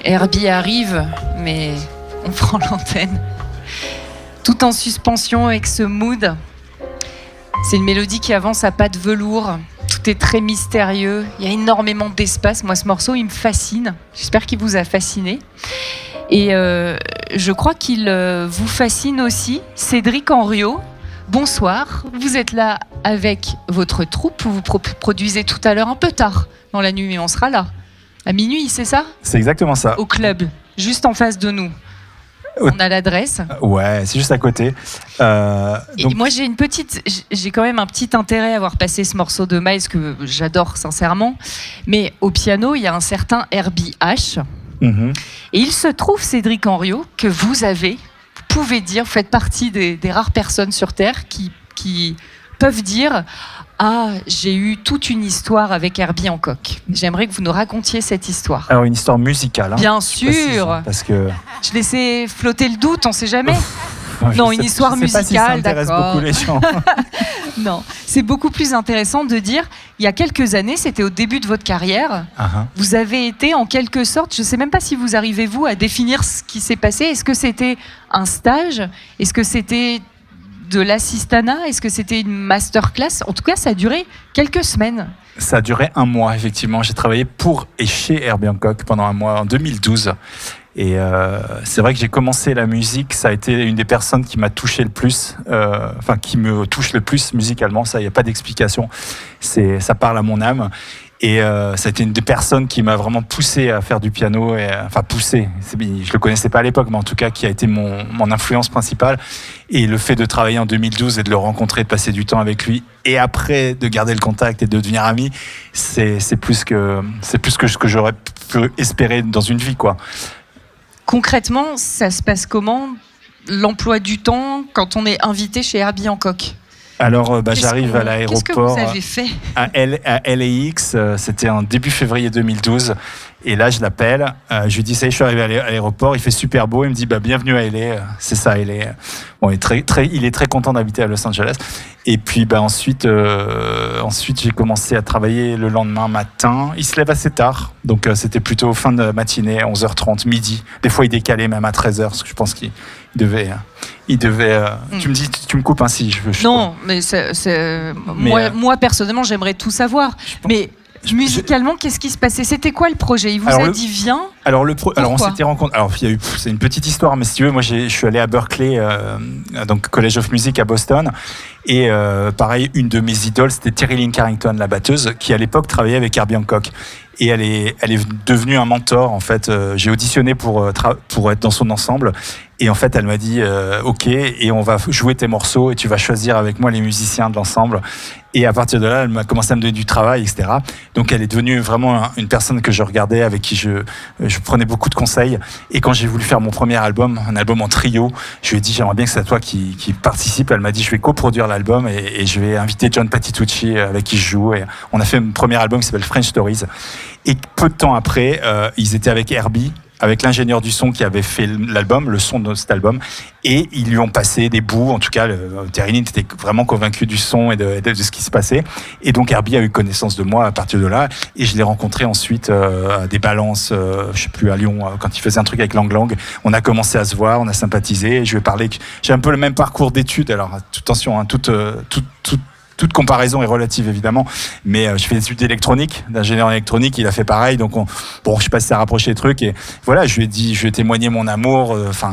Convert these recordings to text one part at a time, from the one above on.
Herbie arrive, mais on prend l'antenne. Tout en suspension avec ce mood. C'est une mélodie qui avance à pas de velours. Tout est très mystérieux. Il y a énormément d'espace. Moi, ce morceau, il me fascine. J'espère qu'il vous a fasciné. Et je crois qu'il vous fascine aussi. Cédric Henriot, bonsoir. Vous êtes là avec votre troupe. Vous produisez tout à l'heure un peu tard dans la nuit, mais on sera là. À minuit, c'est ça ? C'est exactement ça. Au club, juste en face de nous. On a l'adresse. Ouais, c'est juste à côté. Et moi, j'ai quand même un petit intérêt à avoir passé ce morceau de Miles que j'adore sincèrement. Mais au piano, il y a un certain Herbie H. Mm-hmm. Et il se trouve, Cédric Henriot, que vous pouvez dire, vous faites partie des rares personnes sur Terre qui peuvent dire « Ah, j'ai eu toute une histoire avec Herbie Hancock ». J'aimerais que vous nous racontiez cette histoire. Alors, une histoire musicale. Bien sûr. Parce que... Je laissais flotter le doute, on ne sait jamais. Non, une histoire musicale, pas si ça intéresse d'accord. beaucoup les gens. Non, c'est beaucoup plus intéressant de dire, il y a quelques années, c'était au début de votre carrière, vous avez été en quelque sorte, je ne sais même pas si vous arrivez, vous, à définir ce qui s'est passé. Est-ce que c'était un stage ? Est-ce que c'était de l'assistanat ? Est-ce que c'était une masterclass ? En tout cas, ça a duré quelques semaines. Ça a duré 1 mois, effectivement. J'ai travaillé pour et chez Herbie Hancock pendant 1 mois, en 2012. Et c'est vrai que j'ai commencé la musique, ça a été une des personnes qui m'a touché le plus, qui me touche le plus musicalement, ça, il n'y a pas d'explication, ça parle à mon âme. Et ça a été une des personnes qui m'a vraiment poussé à faire du piano, poussé, je le connaissais pas à l'époque, mais en tout cas qui a été mon influence principale. Et le fait de travailler en 2012 et de le rencontrer, de passer du temps avec lui, et après de garder le contact et de devenir ami, c'est plus que ce que j'aurais pu espérer dans une vie, quoi. Concrètement, ça se passe comment, l'emploi du temps, quand on est invité chez Herbie Hancock ? Alors, j'arrive à l'aéroport. Qu'est-ce que vous avez fait à LAX, c'était en début février 2012. Et là, je l'appelle. Je lui dis, ça y est, je suis arrivé à l'aéroport. Il fait super beau. Il me dit, bienvenue à LA. C'est ça, LA. Bon, il est très content d'habiter à Los Angeles. Et puis, ensuite, j'ai commencé à travailler le lendemain matin. Il se lève assez tard. Donc, c'était plutôt fin de matinée, 11h30, midi. Des fois, il décalait même à 13h, parce que je pense qu'il devait. Tu me dis, tu me coupes si je veux. Non, mais moi, personnellement, j'aimerais tout savoir. Mais musicalement, qu'est-ce qui se passait ? C'était quoi le projet ? Il vous a dit viens ? Alors on s'était rencontrés. Alors c'est une petite histoire, mais si tu veux, moi je suis allé à Berkeley, donc College of Music à Boston, et pareil, une de mes idoles, c'était Terry Lynn Carrington, la batteuse, qui à l'époque travaillait avec Herbie Hancock. Et elle est devenue un mentor, en fait. J'ai auditionné pour être dans son ensemble. Et en fait, elle m'a dit OK, et on va jouer tes morceaux et tu vas choisir avec moi les musiciens de l'ensemble. Et à partir de là, elle m'a commencé à me donner du travail, etc. Donc, elle est devenue vraiment une personne que je regardais, avec qui je prenais beaucoup de conseils. Et quand j'ai voulu faire mon premier album, un album en trio, je lui ai dit j'aimerais bien que c'est toi qui participe. Elle m'a dit je vais coproduire l'album et je vais inviter John Patitucci avec qui je joue. Et on a fait un premier album qui s'appelle French Stories. Et peu de temps après, ils étaient avec Herbie, avec l'ingénieur du son qui avait fait l'album, le son de cet album, et ils lui ont passé des bouts. En tout cas, Terry Lynn était vraiment convaincu du son et de ce qui se passait. Et donc Herbie a eu connaissance de moi à partir de là, et je l'ai rencontré ensuite à des balances, je sais plus, à Lyon, quand il faisait un truc avec Lang Lang. On a commencé à se voir, on a sympathisé, et je lui ai parlé que j'ai un peu le même parcours d'études. Alors attention, toute comparaison est relative, évidemment, mais je fais des études d'électronique, d'ingénieur électronique, il a fait pareil, donc je sais pas si ça a rapproché les trucs, et voilà, je lui ai témoigné mon amour,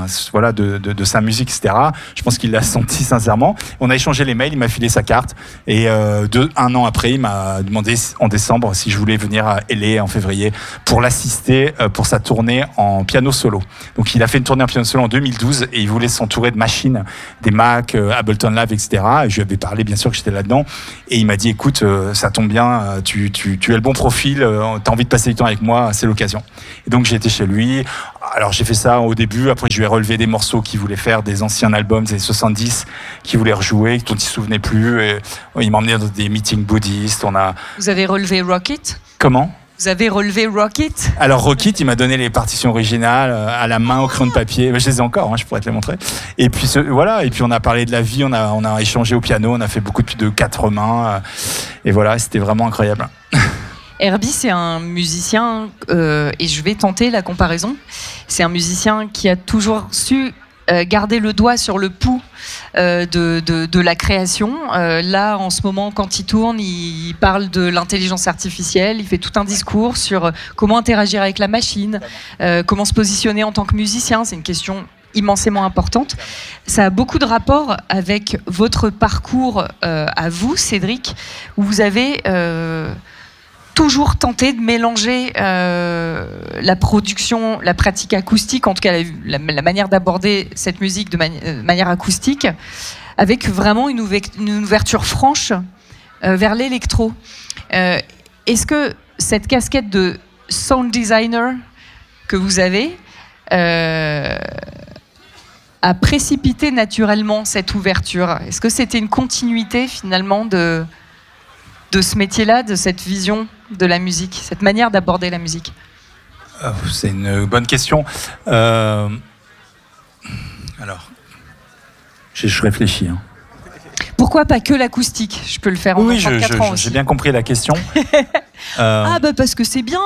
de sa musique, etc. Je pense qu'il l'a senti sincèrement. On a échangé les mails, il m'a filé sa carte, et 1 an après, il m'a demandé en décembre si je voulais venir à LA en février pour l'assister pour sa tournée en piano solo. Donc il a fait une tournée en piano solo en 2012, et il voulait s'entourer de machines, des Mac, Ableton Live, etc. Et je lui avais parlé, bien sûr, que j'étais là-dedans. Et il m'a dit écoute, ça tombe bien, tu as le bon profil, t'as envie de passer du temps avec moi, c'est l'occasion. Et donc j'ai été chez lui. Alors j'ai fait ça au début, après je lui ai relevé des morceaux qu'il voulait faire, des anciens albums des années 70 qu'il voulait rejouer, dont il ne se souvenait plus, et il m'a emmené dans des meetings bouddhistes. Vous avez relevé Rocket ? Comment ? Vous avez relevé Rocket ? Alors Rocket, il m'a donné les partitions originales à la main au crayon de papier. Je les ai encore, je pourrais te les montrer. Et puis voilà, et puis on a parlé de la vie, on a échangé au piano, on a fait beaucoup de 4 mains, et voilà, c'était vraiment incroyable. Herbie, c'est un musicien, et je vais tenter la comparaison, c'est un musicien qui a toujours su garder le doigt sur le pouls de la création. Là, en ce moment, quand il tourne, il parle de l'intelligence artificielle, il fait tout un discours sur comment interagir avec la machine, comment se positionner en tant que musicien. C'est une question immensément importante. Ça a beaucoup de rapport avec votre parcours à vous, Cédric, où vous avez toujours tenté de mélanger la production, la pratique acoustique, en tout cas la manière d'aborder cette musique de manière acoustique, avec vraiment une ouverture franche vers l'électro. Est-ce que cette casquette de sound designer que vous avez a précipité naturellement cette ouverture? Est-ce que c'était une continuité finalement de ce métier-là, de cette vision de la musique, cette manière d'aborder la musique? C'est une bonne question. Alors, je réfléchis. Hein. Pourquoi pas que l'acoustique? Je peux le faire en 34 ans aussi. J'ai bien compris la question. Parce que c'est bien.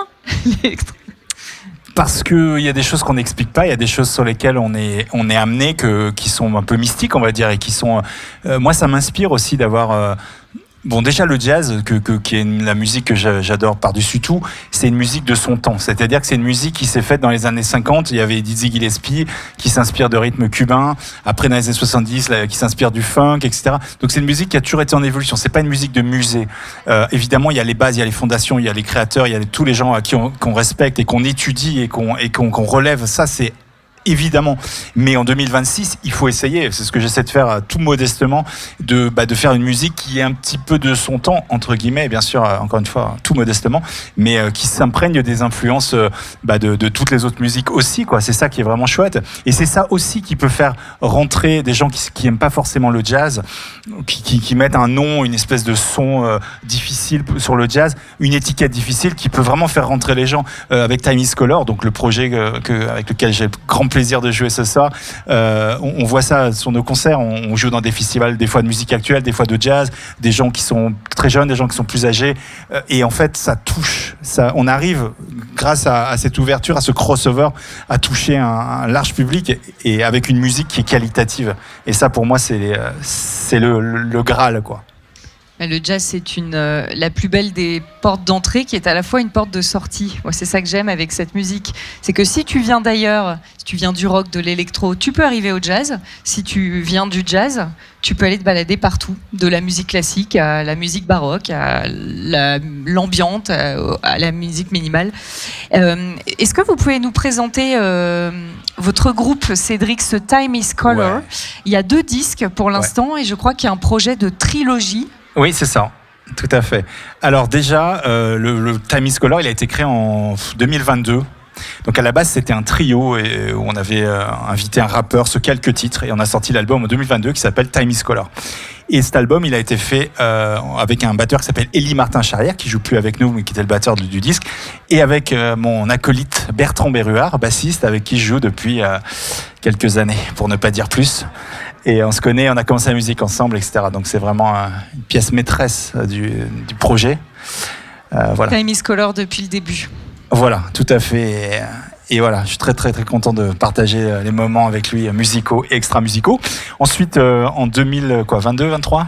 Parce qu'il y a des choses qu'on n'explique pas, il y a des choses sur lesquelles on est amené, qui sont un peu mystiques, on va dire, et qui sont... moi, ça m'inspire aussi d'avoir... Bon, déjà, le jazz, qui est la musique que j'adore par-dessus tout, c'est une musique de son temps. C'est-à-dire que c'est une musique qui s'est faite dans les années 50. Il y avait Dizzy Gillespie qui s'inspire de rythmes cubains. Après, dans les années 70, qui s'inspire du funk, etc. Donc, c'est une musique qui a toujours été en évolution. C'est pas une musique de musée. Évidemment, il y a les bases, il y a les fondations, il y a les créateurs, il y a tous les gens qu'on respecte et qu'on étudie et qu'on relève. Ça, c'est évidemment, mais en 2026, il faut essayer, c'est ce que j'essaie de faire tout modestement, de faire une musique qui est un petit peu de son temps, entre guillemets, bien sûr, encore une fois, tout modestement, mais qui s'imprègne des influences de toutes les autres musiques aussi, quoi. C'est ça qui est vraiment chouette, et c'est ça aussi qui peut faire rentrer des gens qui n'aiment pas forcément le jazz, qui mettent un nom, une espèce de son difficile sur le jazz, une étiquette difficile qui peut vraiment faire rentrer les gens. Avec Time is Color, donc le projet avec lequel j'ai grand plaisir de jouer ce soir. On voit ça sur nos concerts. On joue dans des festivals, des fois de musique actuelle, des fois de jazz, des gens qui sont très jeunes, des gens qui sont plus âgés. Et en fait, ça touche. On arrive, grâce à cette ouverture, à ce crossover, à toucher un large public et avec une musique qui est qualitative. Et ça, pour moi, c'est le Graal, quoi. Le jazz, c'est la plus belle des portes d'entrée qui est à la fois une porte de sortie. Moi, c'est ça que j'aime avec cette musique. C'est que si tu viens d'ailleurs, si tu viens du rock, de l'électro, tu peux arriver au jazz. Si tu viens du jazz, tu peux aller te balader partout. De la musique classique à la musique baroque, à l'ambiante, à la musique minimale. Est-ce que vous pouvez nous présenter votre groupe, Cédric, ce Time is Color? Ouais. Il y a 2 disques pour l'instant, et je crois qu'il y a un projet de trilogie. Oui, c'est ça, tout à fait. Alors déjà, le Time is Color, il a été créé en 2022. Donc à la base, c'était un trio où on avait invité un rappeur sur quelques titres, et on a sorti l'album en 2022 qui s'appelle Time is Color. Et cet album, il a été fait avec un batteur qui s'appelle Élie Martin-Charrière, qui joue plus avec nous, mais qui était le batteur du disque, et avec mon acolyte Bertrand Berruard, bassiste, avec qui je joue depuis quelques années, pour ne pas dire plus. Et on se connaît, on a commencé la musique ensemble, etc. Donc c'est vraiment une pièce maîtresse du projet. Voilà. Time is Color depuis le début. Voilà, tout à fait. Et voilà, je suis très très très content de partager les moments avec lui, musicaux et extra-musicaux. Ensuite, en 23,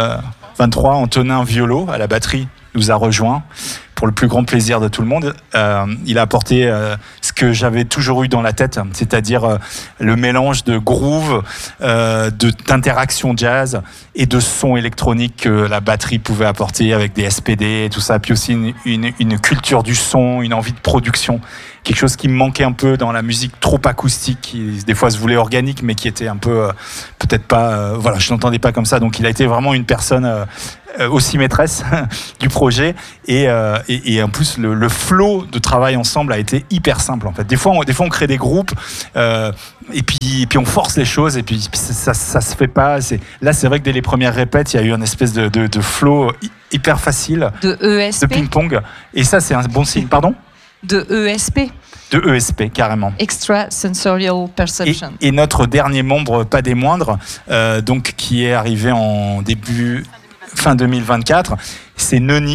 Antonin Violo à la batterie nous a rejoint pour le plus grand plaisir de tout le monde. Il a apporté ce que j'avais toujours eu dans la tête, c'est-à-dire le mélange de groove, d'interaction jazz et de son électronique que la batterie pouvait apporter avec des SPD et tout ça, puis aussi une culture du son, une envie de production, quelque chose qui me manquait un peu dans la musique trop acoustique, qui des fois se voulait organique, mais qui était un peu peut-être pas... voilà, je n'entendais pas comme ça, donc il a été vraiment une personne... aussi maîtresse du projet, et en plus le flow de travail ensemble a été hyper simple en fait. Des fois on crée des groupes et puis on force les choses et puis ça se fait pas. Là c'est vrai que dès les premières répètes il y a eu une espèce de flow hyper facile de ESP, de ping-pong, et ça c'est un bon signe. Pardon? De ESP. De ESP, carrément. Extra Sensorial Perception. Et notre dernier membre, pas des moindres, donc qui est arrivé en fin 2024, c'est Noni,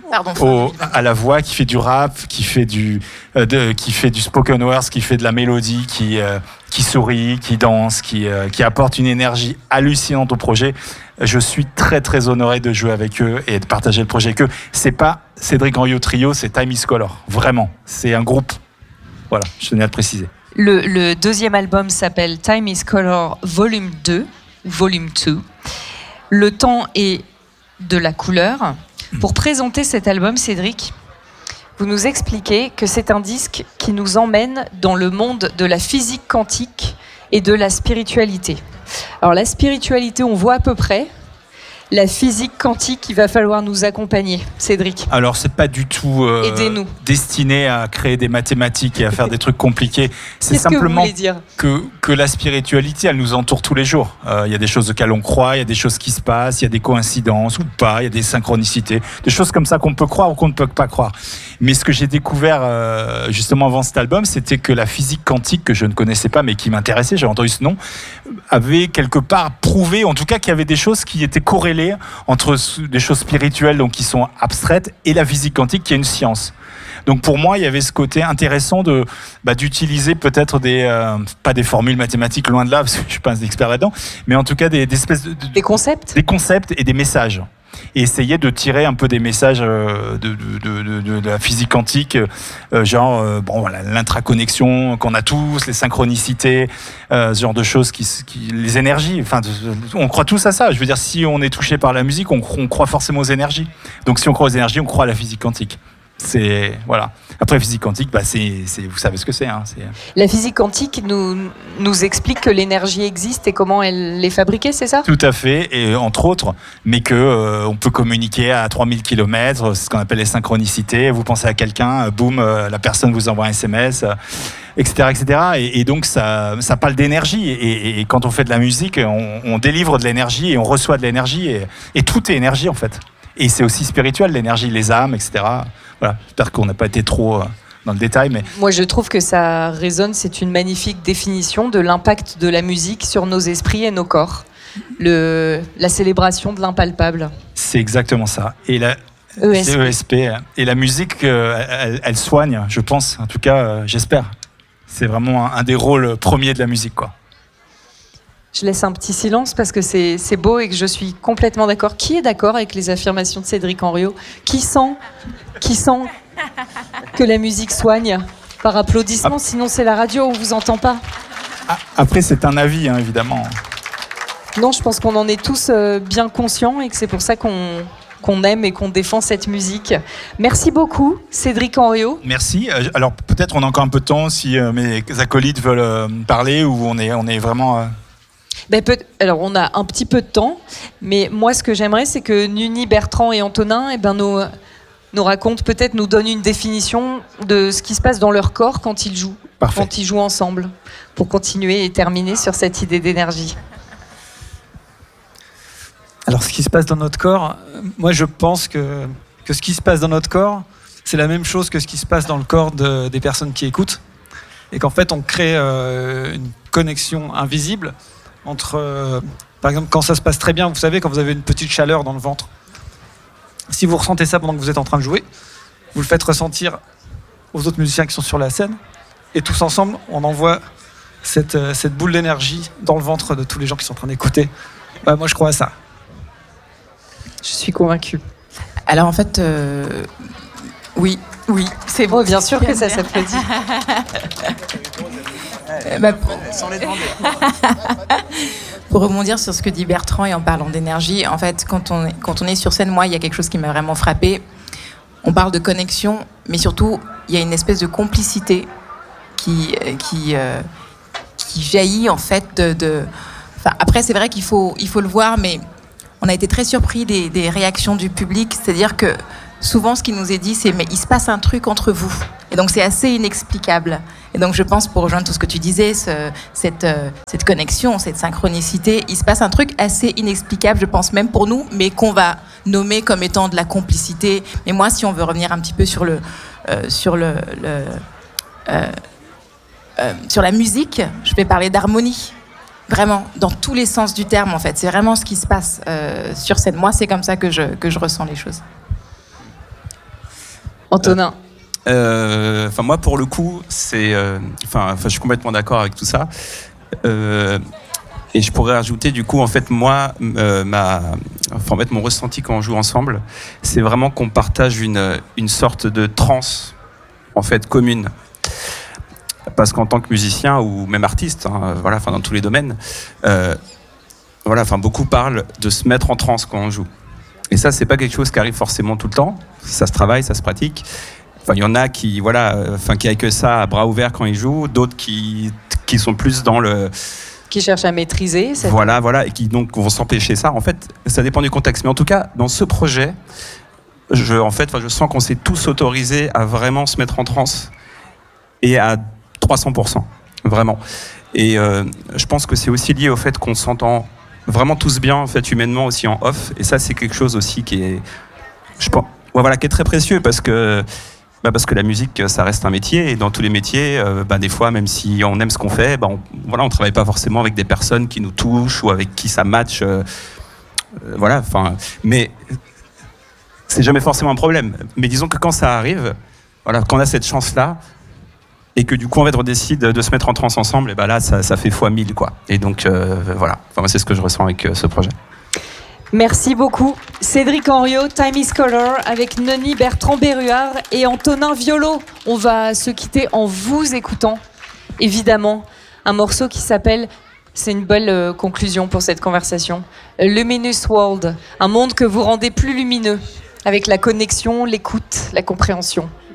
à la voix, qui fait du rap, qui fait du spoken word, qui fait de la mélodie, qui sourit, qui danse, qui apporte une énergie hallucinante au projet. Je suis très très honoré de jouer avec eux et de partager le projet avec eux. C'est pas Cédric Henriot Trio, c'est Time is Color. Vraiment, c'est un groupe. Voilà, je tenais à le préciser. Le deuxième album s'appelle Time is Color Volume 2, Volume 2. Le temps est de la couleur. Pour présenter cet album, Cédric, vous nous expliquez que c'est un disque qui nous emmène dans le monde de la physique quantique et de la spiritualité. Alors la spiritualité, on voit à peu près. La physique quantique, il va falloir nous accompagner, Cédric. Alors, c'est pas du tout destiné à créer des mathématiques et à faire des trucs compliqués. C'est simplement que la spiritualité, elle nous entoure tous les jours. Il y a des choses auxquelles on croit, il y a des choses qui se passent, il y a des coïncidences ou pas, il y a des synchronicités, des choses comme ça qu'on peut croire ou qu'on ne peut pas croire. Mais ce que j'ai découvert justement avant cet album, c'était que la physique quantique, que je ne connaissais pas mais qui m'intéressait, j'avais entendu ce nom, avait quelque part prouvé, en tout cas qu'il y avait des choses qui étaient corrélées entre des choses spirituelles donc qui sont abstraites et la physique quantique qui est une science. Donc pour moi, il y avait ce côté intéressant d'utiliser peut-être pas des formules mathématiques, loin de là, parce que je suis pas un expert là-dedans, mais en tout cas des espèces des concepts et des messages. Et essayer de tirer un peu des messages de la physique quantique, l'intraconnexion qu'on a tous, les synchronicités, ce genre de choses, les énergies. Enfin, on croit tous à ça. Je veux dire, si on est touché par la musique, on croit forcément aux énergies. Donc, si on croit aux énergies, on croit à la physique quantique. Voilà. Après, physique quantique, vous savez ce que c'est. La physique quantique nous explique que l'énergie existe et comment elle est fabriquée, c'est ça ? Tout à fait, et entre autres, mais que on peut communiquer à 3000 km, c'est ce qu'on appelle les synchronicités. Vous pensez à quelqu'un, boum, la personne vous envoie un SMS, etc., etc. Et donc, ça parle d'énergie. Et quand on fait de la musique, on délivre de l'énergie et on reçoit de l'énergie. Et tout est énergie, en fait. Et c'est aussi spirituel, l'énergie, les âmes, etc. Voilà, j'espère qu'on n'a pas été trop dans le détail. Mais... Moi, je trouve que ça résonne, c'est une magnifique définition de l'impact de la musique sur nos esprits et nos corps. La célébration de l'impalpable. C'est exactement ça. Et ESP. C'est ESP. Et la musique, elle soigne, je pense. En tout cas, j'espère. C'est vraiment un des rôles premiers de la musique, quoi. Je laisse un petit silence parce que c'est beau et que je suis complètement d'accord. Qui est d'accord avec les affirmations de Cédric Henriot ? Qui sent que la musique soigne ? Par applaudissement, sinon c'est la radio, on vous entend pas. Après, c'est un avis, évidemment. Non, je pense qu'on en est tous bien conscients et que c'est pour ça qu'on aime et qu'on défend cette musique. Merci beaucoup, Cédric Henriot. Merci. Alors, peut-être on a encore un peu de temps si mes acolytes veulent parler ou on est vraiment... Alors, on a un petit peu de temps, mais moi, ce que j'aimerais, c'est que Nuni, Bertrand et Antonin nous racontent, peut-être nous donnent une définition de ce qui se passe dans leur corps quand ils jouent. Parfait. Quand ils jouent ensemble, pour continuer et terminer sur cette idée d'énergie. Alors, ce qui se passe dans notre corps, moi, je pense que ce qui se passe dans notre corps, c'est la même chose que ce qui se passe dans le corps des personnes qui écoutent, et qu'en fait, on crée une connexion invisible entre, par exemple, quand ça se passe très bien, vous savez, quand vous avez une petite chaleur dans le ventre, si vous ressentez ça pendant que vous êtes en train de jouer, vous le faites ressentir aux autres musiciens qui sont sur la scène, et tous ensemble, on envoie cette boule d'énergie dans le ventre de tous les gens qui sont en train d'écouter. Moi, je crois à ça. Je suis convaincue. Alors, en fait, oui, c'est bon. Oh, bien sûr que ça s'applaudit. Sans les demander. Pour rebondir sur ce que dit Bertrand et en parlant d'énergie, en fait, quand on est sur scène, moi, il y a quelque chose qui m'a vraiment frappée. On parle de connexion, mais surtout, il y a une espèce de complicité qui jaillit, en fait, Enfin, après, c'est vrai qu'il faut le voir, mais on a été très surpris des réactions du public. C'est-à-dire que souvent, ce qui nous est dit, c'est « mais il se passe un truc entre vous ». Et donc, c'est assez inexplicable. Et donc, je pense, pour rejoindre tout ce que tu disais, cette connexion, cette synchronicité, il se passe un truc assez inexplicable, je pense, même pour nous, mais qu'on va nommer comme étant de la complicité. Mais moi, si on veut revenir un petit peu sur la musique, je vais parler d'harmonie. Vraiment, dans tous les sens du terme, en fait. C'est vraiment ce qui se passe sur scène. Moi, c'est comme ça que je ressens les choses. Antonin. Moi, pour le coup, je suis complètement d'accord avec tout ça. Et je pourrais rajouter, du coup, en fait, moi, mon ressenti quand on joue ensemble, c'est vraiment qu'on partage une sorte de transe, en fait, commune. Parce qu'en tant que musicien ou même artiste, dans tous les domaines, beaucoup parlent de se mettre en transe quand on joue. Et ça, c'est pas quelque chose qui arrive forcément tout le temps. Ça se travaille, ça se pratique. Il y en a qui accueillent ça à bras ouverts quand ils jouent, d'autres qui sont plus dans le... Qui cherchent à maîtriser. Voilà, et qui donc vont s'empêcher ça. En fait, ça dépend du contexte. Mais en tout cas, dans ce projet, je sens qu'on s'est tous autorisés à vraiment se mettre en transe et à 300%, vraiment. Et je pense que c'est aussi lié au fait qu'on s'entend vraiment tous bien, en fait, humainement aussi en off. Et ça, c'est quelque chose aussi qui est, qui est très précieux parce que la musique, ça reste un métier, et dans tous les métiers, des fois, même si on aime ce qu'on fait, on travaille pas forcément avec des personnes qui nous touchent ou avec qui ça match. Mais c'est jamais forcément un problème. Mais disons que quand ça arrive, quand on a cette chance-là, et que du coup, on décide de se mettre en transe ensemble, et là, ça fait fois 1000, quoi. Et donc, c'est ce que je ressens avec ce projet. Merci beaucoup. Cédric Henriot, Time is Color, avec Noni Bertrand-Berruard et Antonin Violo. On va se quitter en vous écoutant, évidemment, un morceau qui s'appelle, c'est une belle conclusion pour cette conversation, Luminous World, un monde que vous rendez plus lumineux, avec la connexion, l'écoute, la compréhension.